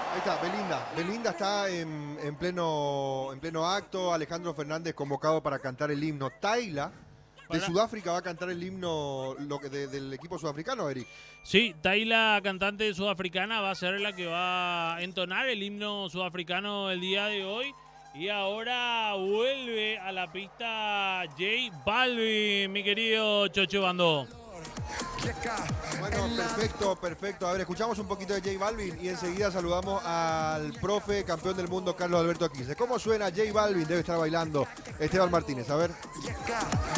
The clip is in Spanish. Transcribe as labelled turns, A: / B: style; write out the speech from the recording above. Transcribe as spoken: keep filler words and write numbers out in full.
A: Ahí está, Belinda. Belinda está en, en pleno, en pleno acto. Alejandro Fernández convocado para cantar el himno. Tayla, de
B: Para...
A: Sudáfrica, va a cantar el himno lo que de- del equipo sudafricano, Eric.
B: Sí, Tayla, cantante sudafricana, va a ser la que va a entonar el himno sudafricano el día de hoy. Y ahora vuelve a la pista J Balvin, mi querido Chocho Bando.
A: Bueno, perfecto, perfecto. A ver, escuchamos un poquito de J Balvin y enseguida saludamos al profe campeón del mundo, Carlos Alberto Quince. ¿Cómo suena J Balvin? Debe estar bailando Esteban Martínez. A ver.